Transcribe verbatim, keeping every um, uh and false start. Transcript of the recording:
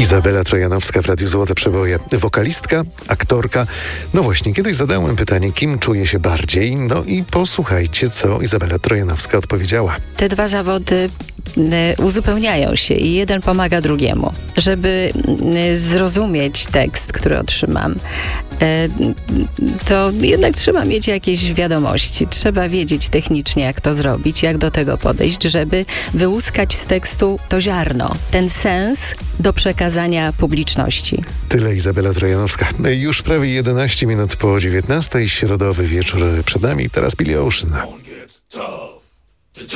Izabela Trojanowska w Radiu Złote Przeboje. Wokalistka, aktorka. No właśnie, kiedyś zadałem pytanie, kim czuje się bardziej? No i posłuchajcie, co Izabela Trojanowska odpowiedziała. Te dwa zawody y, uzupełniają się i jeden pomaga drugiemu. Żeby y, zrozumieć tekst, który otrzymam, y, to jednak trzeba mieć jakieś wiadomości. Trzeba wiedzieć technicznie, jak to zrobić, jak do tego podejść, żeby wyłuskać z tekstu to ziarno, ten sens do przekazania publiczności. Tyle Izabela Trojanowska. Już prawie jedenaście minut po dziewiętnastej, środowy wieczór przed nami. Teraz Billy Ocean.